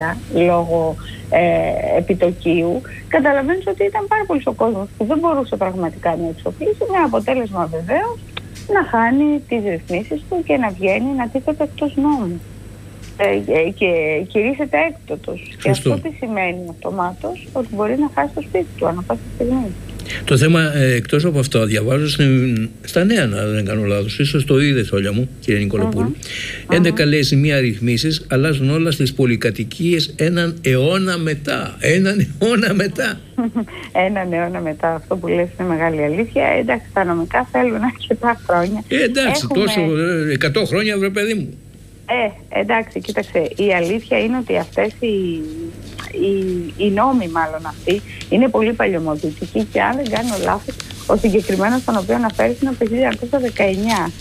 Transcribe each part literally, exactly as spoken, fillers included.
λόγω ε, επιτοκίου. Καταλαβαίνεις ότι ήταν πάρα πολύ ο κόσμος που δεν μπορούσε πραγματικά να εξοπλίσει, με αποτέλεσμα βεβαίως να χάνει τις ρυθμίσεις του και να βγαίνει να τίθεται εκτός νόμου ε, και κηρύσσεται έκτοτος. Και αυτό τι σημαίνει αυτομάτως? Ότι μπορεί να χάσει το σπίτι του ανά πάσα στιγμή. Το θέμα, ε, εκτός από αυτό, διαβάζω στην, στα νέα, να δεν κάνω λάθος, ίσως το είδες όλα μου, κύριε Νικολοπούλου. Mm-hmm. έντεκα mm-hmm. λέει σημεία ρυθμίσεις αλλάζουν όλα στις πολυκατοικίες έναν αιώνα μετά. Έναν αιώνα μετά. Έναν αιώνα μετά. Αυτό που λες είναι μεγάλη αλήθεια. Εντάξει, τα νομικά θέλουν αρκετά χρόνια. Ε, εντάξει, Έχουμε... τόσο, εκατό χρόνια, βρε παιδί μου. Ε, εντάξει, κοίταξε, η αλήθεια είναι ότι αυτές οι, οι, οι νόμοι μάλλον αυτοί είναι πολύ παλιωμοδυτικοί και αν δεν κάνω λάθος, ο συγκεκριμένος τον οποίο αναφέρεις είναι από το χίλια εννιακόσια δεκαεννιά.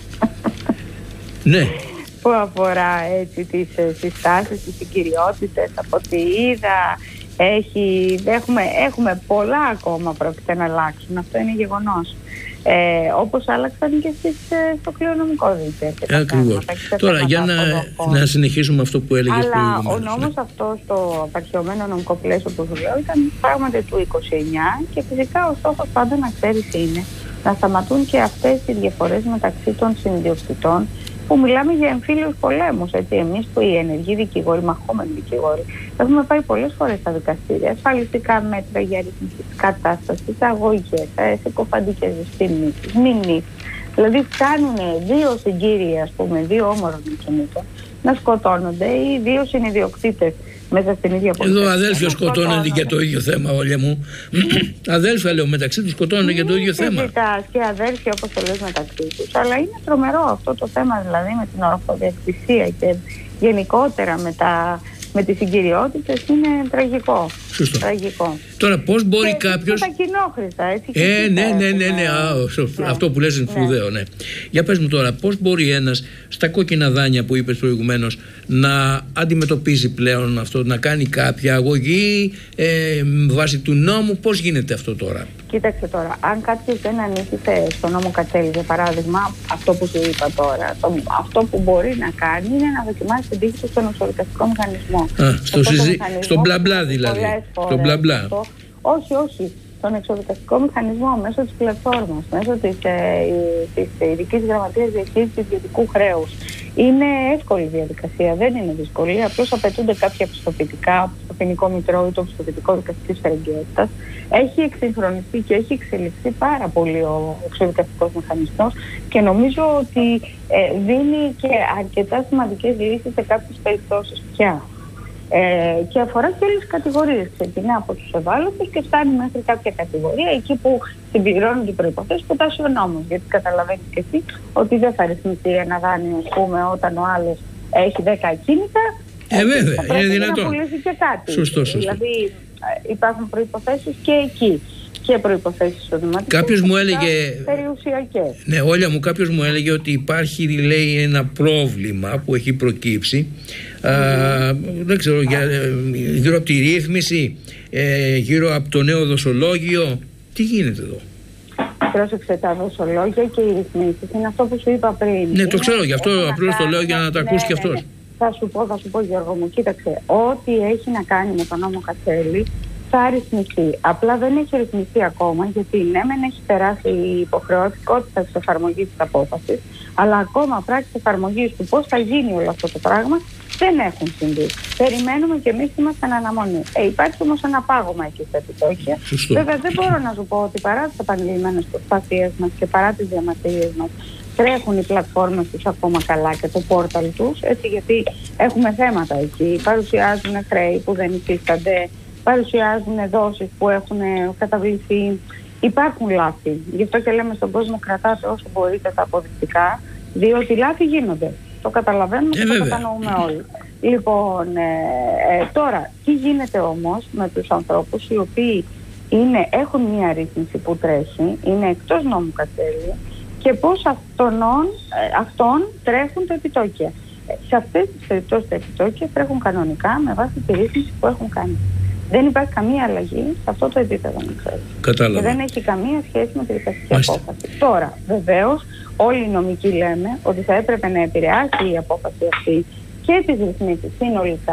Ναι. Που αφορά έτσι τις συστάσεις, τις συγκυριότητες, από ό,τι είδα, έχει, έχουμε, έχουμε πολλά ακόμα πρόκειται να αλλάξουν, αυτό είναι γεγονός. Ε, όπως άλλαξαν και στις, στο κληρονομικό δίκαιο. Ακριβώς. Τώρα για να, να συνεχίσουμε αυτό που έλεγες προηγουμένως. Αλλά ο νόμος ναι. αυτό στο απαρχαιωμένο νομικό πλαίσιο που σου λέω ήταν πράγματι του είκοσι εννιά και φυσικά ο στόχος πάντα να ξέρεις είναι να σταματούν και αυτές οι διαφορές μεταξύ των συνδιοκτητών, που μιλάμε για εμφύλιους πολέμους. Έτσι. Εμείς που οι ενεργοί δικηγόροι, μαχόμενοι δικηγόροι, έχουμε πάει πολλές φορές στα δικαστήρια, ασφαλιστικά μέτρα για ρύθμιση της κατάστασης, αγωγές, συκοφαντικές δυστημίσεις, μηνύσεις. Δηλαδή φτάνουν δύο συγκύριοι, ας πούμε, δύο όμορων κινήτων, να σκοτώνονται ή δύο συνειδιοκτήτες μέσα στην ίδια πολιτεία. Εδώ αδέλφια σκοτώνονται για το ίδιο θέμα, όλια μου. Αδέλφια λέω, μεταξύ τους σκοτώνονται για το ίδιο θέμα. Συζητάς και αδέλφια, όπως το λες, μεταξύ τους. Αλλά είναι τρομερό αυτό το θέμα, δηλαδή με την ορθοδιακτησία και γενικότερα με, τα, με τις συγκυριότητες, είναι τραγικό. Σωστό. Τραγικό. Τώρα πώς μπορεί και, κάποιος... Και τα κοινόχρηστα, έτσι. Ε, ναι, ναι, ναι, ναι, Α, ναι. Αυτό που λες είναι σπουδαίο, ναι. ναι. Για πες μου τώρα, πώς μπορεί ένας στα κόκκινα δάνεια που είπες προηγουμένως να αντιμετωπίζει πλέον αυτό, να κάνει κάποια αγωγή ε, βάσει του νόμου, πώς γίνεται αυτό τώρα? Κοίταξε τώρα, αν κάποιος δεν ανήκει στο νόμο Κατσέλη, για παράδειγμα, αυτό που σου είπα τώρα, το, αυτό που μπορεί να κάνει είναι να δοκιμάσει την τύχη του στον εξοδικαστικό μηχανισμό. Α, στο, συζη... στο μπλα μπλα δηλαδή. Στο μπλα μπλα. Αυτό, όχι, όχι. Στον εξοδικαστικό μηχανισμό, μέσω της πλατφόρμας, μέσω της, ε, της ειδικής γραμματείας διαχείρισης ιδιωτικού χρέους. Είναι εύκολη διαδικασία, δεν είναι δύσκολη. Απλώς απαιτούνται κάποια πιστοποιητικά από το ποινικό μητρό ή το πιστοποιητικό δικαστικής φερεγγιότητας. Έχει εξυγχρονιστεί και έχει εξελιχθεί πάρα πολύ ο εξοδικαστικός μηχανισμός και νομίζω ότι ε, δίνει και αρκετά σημαντικές λύσεις σε κάποιες περιπτώσεις πια. Ε, και αφορά και όλες τις κατηγορίες. Ξεκινά από τους ευάλωτους και φτάνει μέχρι κάποια κατηγορία εκεί που συμπληρώνουν οι προϋποθέσεις που τάσει ο νόμος. Γιατί καταλαβαίνεις και εσύ ότι δεν θα ρυθμιστεί ένα δάνειο, ας πούμε, όταν ο άλλος έχει δέκα ακίνητα. Ε, βέβαια, είναι δυνατόν. Να πουλήσει και κάτι. Σωστό, σωστό. Δηλαδή υπάρχουν προϋποθέσεις και εκεί. Και προϋποθέσεις οδηματικές. Κάποιος μου έλεγε. Περιουσιακές. Ναι, Όλια μου, κάποιος μου έλεγε ότι υπάρχει, λέει, ένα πρόβλημα που έχει προκύψει. Mm-hmm. Α, δεν ξέρω, για, γύρω από τη ρύθμιση, ε, γύρω από το νέο δοσολόγιο. Τι γίνεται εδώ? Πρόσεξε, τα δοσολόγια και οι ρυθμίσεις είναι αυτό που σου είπα πριν. Ναι, το ξέρω, γι' αυτό απλώς το λέω για να τα ακούσει κι αυτός. Ναι, ναι. Θα σου πω, θα σου πω, Γιώργο μου, κοίταξε, ό,τι έχει να κάνει με τον νόμο Κατσέλη θα ρυθμιστεί. Απλά δεν έχει ρυθμιστεί ακόμα, γιατί ναι, μεν έχει περάσει η υποχρεωτικότητα της εφαρμογής της απόφασης, αλλά ακόμα πράξεις εφαρμογής του πώς θα γίνει όλο αυτό το πράγμα δεν έχουν συμβεί. Περιμένουμε και εμείς είμαστε εν αναμονή. Ε, υπάρχει όμως ένα πάγωμα εκεί στα επιτόκια. Βέβαια, δεν μπορώ να σου πω ότι παρά τις επανειλημμένες προσπάθειές μας και παρά τις διαμαρτυρίες μας, τρέχουν οι πλατφόρμες τους ακόμα καλά και το πόρταλ τους, έτσι, γιατί έχουμε θέματα εκεί. Παρουσιάζουν χρέη που δεν υφίστανται, παρουσιάζουν δόσεις που έχουν καταβληθεί. Υπάρχουν λάθη. Γι' αυτό και λέμε στον κόσμο, κρατάτε όσο μπορείτε τα αποδεικτικά, διότι λάθη γίνονται. Το καταλαβαίνουμε και ε, το κατανοούμε όλοι. Λοιπόν, ε, ε, τώρα, τι γίνεται όμως με τους ανθρώπους οι οποίοι είναι, έχουν μια ρύθμιση που τρέχει, είναι εκτός νόμου Κατσέλη και πώς αυτόν, ε, αυτόν τρέχουν τα επιτόκια. Ε, σε αυτές τις περιπτώσεις τα επιτόκια τρέχουν κανονικά με βάση τη ρύθμιση που έχουν κάνει. Δεν υπάρχει καμία αλλαγή σε αυτό το επίπεδο, να ξέρεις. Κατάλαβα. Και δεν έχει καμία σχέση με τη δικαστική απόφαση. Τώρα, βεβαίως, όλοι οι νομικοί λέμε ότι θα έπρεπε να επηρεάσει η απόφαση αυτή και τις ρυθμίσεις συνολικά,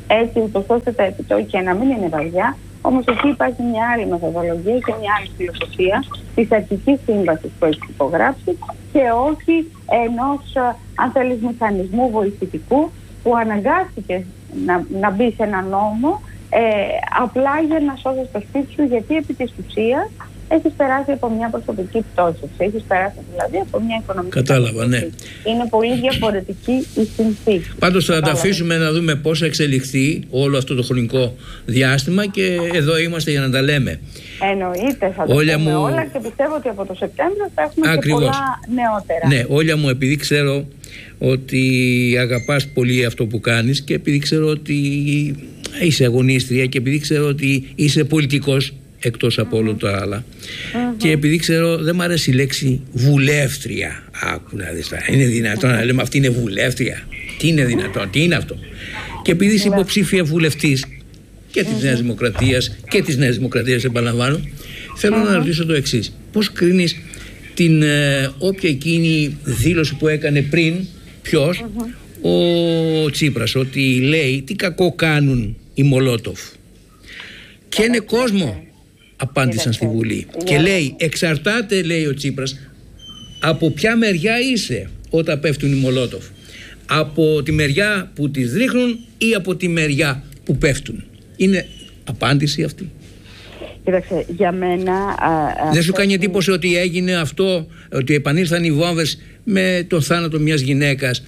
έτσι ούτως ώστε τα επιτόκια να μην είναι βαριά. Όμως εκεί υπάρχει μια άλλη μεθοδολογία και μια άλλη φιλοσοφία της αρχικής σύμβασης που έχει υπογράψει και όχι ενός, αν θέλεις, μηχανισμού βοηθητικού που αναγκάστηκε να, να μπει σε ένα νόμο ε, απλά για να σώσει το σπίτι σου, γιατί επί της ουσίας έχεις περάσει από μια προσωπική πτώση. Έχεις περάσει δηλαδή από μια οικονομική. Κατάλαβα, ναι. Είναι πολύ διαφορετική η συνθήκη. Πάντως θα τα αφήσουμε να δούμε πώς θα εξελιχθεί όλο αυτό το χρονικό διάστημα και εδώ είμαστε για να τα λέμε. Εννοείται, θα τα Όλια πούμε μου... όλα και πιστεύω ότι από το Σεπτέμβριο θα έχουμε Ακριβώς. και πολλά νεότερα. Ναι, Όλια μου, επειδή ξέρω ότι αγαπάς πολύ αυτό που κάνεις και επειδή ξέρω ότι είσαι αγωνίστρια και επειδή ξέρω ότι είσαι πολιτικός εκτός από mm-hmm. όλα τα άλλα mm-hmm. και επειδή ξέρω δεν μου αρέσει η λέξη βουλεύτρια. Άκου να δεις, είναι δυνατόν να λέμε αυτή είναι βουλεύτρια? Τι είναι δυνατόν, τι είναι αυτό? Και επειδή είσαι υποψήφια βουλευτής και της mm-hmm. Νέας Δημοκρατίας και της Νέας Δημοκρατίας, επαναλαμβάνω, θέλω mm-hmm. να ρωτήσω το εξής: πώς κρίνεις την ε, όποια εκείνη δήλωση που έκανε πριν, ποιος, mm-hmm. ο Τσίπρας, ότι λέει τι κακό κάνουν οι Μολότοφ? Και είναι κόσμο απάντησαν στη Βουλή και λέει εξαρτάται, λέει ο Τσίπρας, από ποια μεριά είσαι όταν πέφτουν οι Μολότοφ, από τη μεριά που τις ρίχνουν ή από τη μεριά που πέφτουν? Είναι απάντηση αυτή? Κοίταξε, για μένα α, α, δεν σου κάνει εντύπωση ότι έγινε αυτό, ότι επανήλθαν οι βόμβες με το θάνατο μιας γυναίκας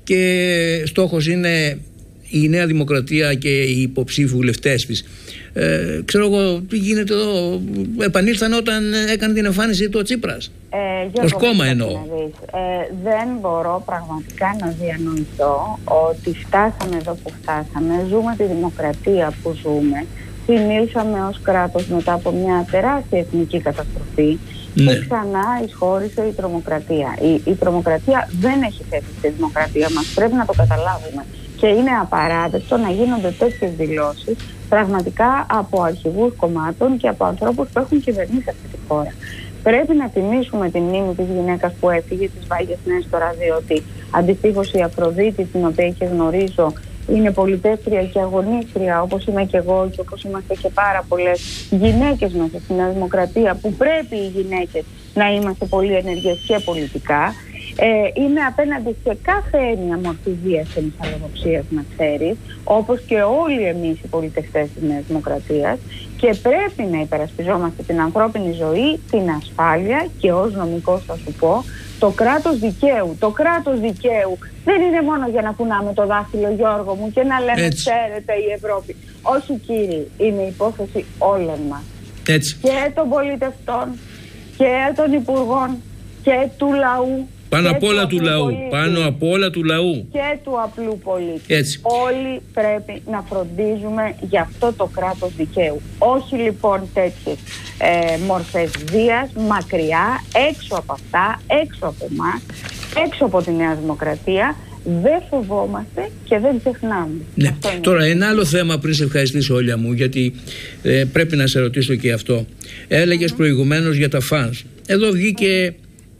και στόχος είναι η Νέα Δημοκρατία και οι υποψήφοι βουλευτές της? Ε, ξέρω εγώ τι γίνεται εδώ. Επανήλθαν όταν έκανε την εμφάνιση του ο Τσίπρας. Ε, ως κόμμα εννοώ. Ε, δεν μπορώ πραγματικά να διανοηθώ ότι φτάσαμε εδώ που φτάσαμε. Ζούμε τη δημοκρατία που ζούμε. Συνήλθαμε ως κράτος μετά από μια τεράστια εθνική καταστροφή. Ναι. Και ξανά εισχώρησε η τρομοκρατία. Η, η τρομοκρατία δεν έχει θέση στη δημοκρατία μας. Πρέπει να το καταλάβουμε. Και είναι απαράδεκτο να γίνονται τέτοιες δηλώσεις πραγματικά από αρχηγούς κομμάτων και από ανθρώπους που έχουν κυβερνήσει αυτή τη χώρα. Πρέπει να τιμήσουμε τη μνήμη της γυναίκας που έφυγε, της Βάγιας Νέας τώρα, διότι αντιστοίχως η Αφροδίτη, την οποία και γνωρίζω, είναι πολιτεύτρια και αγωνίστρια, όπως είμαι και εγώ και όπως είμαστε και πάρα πολλές γυναίκες μέσα στην Νέα Δημοκρατία, που πρέπει οι γυναίκες να είμαστε πολύ ενεργές και πολιτικά. Ε, είναι απέναντι σε κάθε έννοια μορφή βίας και μυσαλλοδοξίας, να ξέρεις, όπως και όλοι εμείς οι πολιτευτές της Νέας Δημοκρατίας, και πρέπει να υπερασπιζόμαστε την ανθρώπινη ζωή, την ασφάλεια και ως νομικός θα σου πω, το κράτος δικαίου. Το κράτος δικαίου δεν είναι μόνο για να κουνάμε το δάχτυλο, Γιώργο μου, και να λέμε έτσι, ξέρετε η Ευρώπη. Όχι κύριοι, είναι υπόθεση όλων μας. Έτσι. Και των πολιτευτών και των υπουργών και του λαού. Πάνω απ' όλα του λαού. Πολίτη, πάνω απ' όλα του λαού. Και του απλού πολίτη. Έτσι. Όλοι πρέπει να φροντίζουμε για αυτό το κράτος δικαίου. Όχι λοιπόν τέτοιες ε, μορφές βίας, μακριά, έξω από αυτά, έξω από εμάς, έξω από τη Νέα Δημοκρατία. Δεν φοβόμαστε και δεν ξεχνάμε. Ναι. Τώρα ένα άλλο θέμα, πριν σε ευχαριστήσω Όλια μου, γιατί ε, πρέπει να σε ρωτήσω και αυτό. Έλεγες mm-hmm. προηγουμένως για τα φανς. Εδώ βγήκε...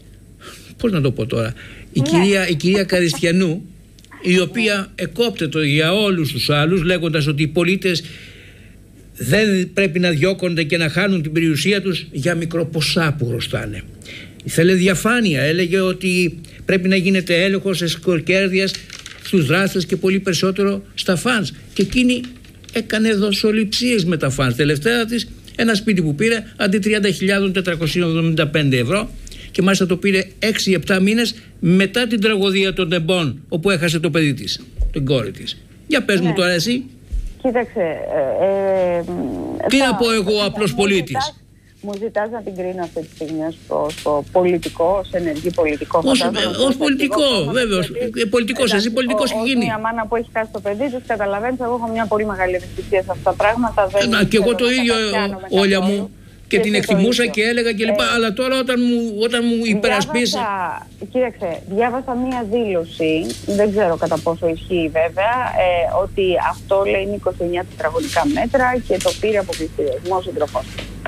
Πώς να το πω τώρα, η, ναι. κυρία, η κυρία Καριστιανού, η οποία εκόπτεται για όλους τους άλλους, λέγοντας ότι οι πολίτες δεν πρέπει να διώκονται και να χάνουν την περιουσία τους για μικροποσά που χρωστάνε. Θέλει διαφάνεια, έλεγε ότι πρέπει να γίνεται έλεγχος εσκοκέρδειας στους δράστες και πολύ περισσότερο στα φανς. Και εκείνη έκανε δοσοληψίες με τα φανς. Τελευταία της ένα σπίτι που πήρε αντί τριάντα χιλιάδες τετρακόσια εβδομήντα πέντε ευρώ, και μάλιστα το πήρε έξι επτά μήνες μετά την τραγωδία των Τεμπών, όπου έχασε το παιδί της, την κόρη της. Για πες ναι. μου τώρα εσύ. Κοίταξε. Ε, ε, Τι θα, να πω εγώ, θα, απλός πολίτης. Μου ζητάς να την κρίνω αυτή τη στιγμή ως πολιτικό, ως ενεργή πολιτικό. Ως, ως πολιτικό, βέβαιος. Πολιτικός, εσύ πολιτικός και γίνει. Μια μάνα που έχει χάσει το παιδί της, καταλαβαίνεις, εγώ έχω μια πολύ μεγάλη ευαισθησία σε αυτά τα πράγματα. Να, και εγώ το ίδιο, Όλια μου. Και, και την εκτιμούσα και έλεγα κλπ. Ε, αλλά τώρα όταν μου, όταν μου υπερασπίσει. Κοίταξε, διάβασα μία δήλωση, δεν ξέρω κατά πόσο ισχύει βέβαια, ε, ότι αυτό λέει είναι είκοσι εννέα τετραγωνικά μέτρα και το πήρε από πληστηριασμό συντροφός.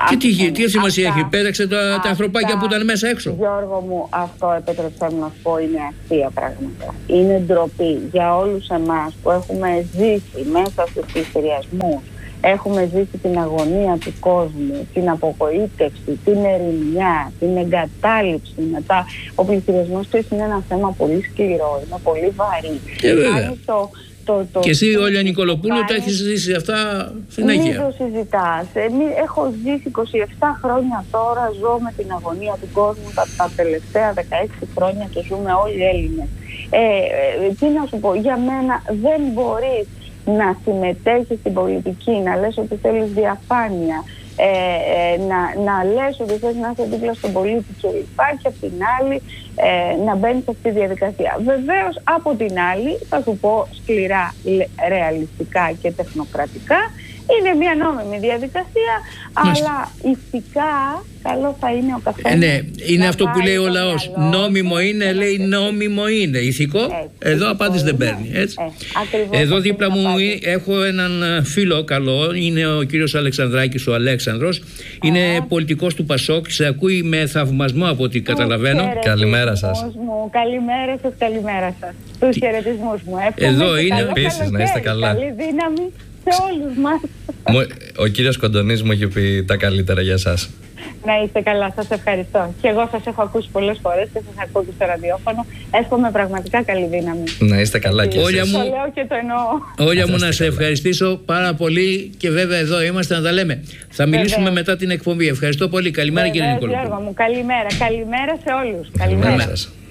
Και τι, τι σημασία έχει, πέταξε τα, αυτά, τα ανθρωπάκια που ήταν μέσα έξω. Γιώργο μου, αυτό επέτρεψέ μου να σου πω είναι αστεία πράγματα. Είναι ντροπή για όλους εμάς που έχουμε ζήσει μέσα στους πληστηριασμούς. Έχουμε ζήσει την αγωνία του κόσμου, την απογοήτευση, την ερημιά, την εγκατάλειψη μετά. Ο πληστηριασμός του είναι ένα θέμα πολύ σκληρό, είναι πολύ βαρύ. Ε, βέβαια. Το, το, το, και εσύ, Όλια Νικολοπούλου, τα έχεις ζήσει αυτά συνέχεια. Μην το συζητάς. Έχω ζήσει είκοσι επτά χρόνια τώρα, ζω με την αγωνία του κόσμου τα, τα τελευταία δεκαέξι χρόνια και ζούμε όλοι οι Έλληνες. Ε, ε, τι να σου πω, για μένα δεν μπορείς να συμμετέχεις στην πολιτική, να λες ότι θέλεις διαφάνεια, ε, ε, να, να λες ότι θες να είσαι δίπλα στον πολίτη και υπάρχει απ' την άλλη ε, να μπαίνεις σε αυτή τη διαδικασία. Βεβαίως από την άλλη θα σου πω σκληρά, ρεαλιστικά και τεχνοκρατικά, είναι μια νόμιμη διαδικασία, Μάλιστα. αλλά ηθικά καλό θα είναι ο καθένας. Ε, ναι, είναι αυτό που λέει ο λαός. Νόμιμο είναι, λέει νόμιμο είναι. Ηθικό, έτσι, εδώ απάντηση δεν παίρνει. Έτσι. Ε, εδώ δίπλα μου απάντηση. Έχω έναν φίλο καλό, είναι ο κύριος Αλεξανδράκης, ο Αλέξανδρος. Είναι ε. πολιτικός του Πασόκ, σε ακούει με θαυμασμό από ό,τι καταλαβαίνω. Καλημέρα σας. Μου. Καλημέρα σας, καλημέρα σας. Τους χαιρετισμούς μου. Εδώ είναι. Επίσης, να είστε καλά. Καλή δύναμη σε όλους μας. Ο κύριος Κοντονής μου έχει πει τα καλύτερα για εσάς. Να είστε καλά, σας ευχαριστώ. Και εγώ σας έχω ακούσει πολλές φορές και σας ακούω και στο ραδιόφωνο. Εύχομαι πραγματικά καλή δύναμη. Να είστε καλά και εσείς. Το λέω και το εννοώ. Όλια μου, να σε ευχαριστήσω πάρα πολύ και βέβαια εδώ είμαστε να τα λέμε. Θα μιλήσουμε Βεβαίως. μετά την εκπομπή. Ευχαριστώ πολύ. Καλημέρα, κύριε Νικολοπούλου. Καλημέρα. Καλημέρα σε όλους. Καλημέρα. Καλημέρα σας.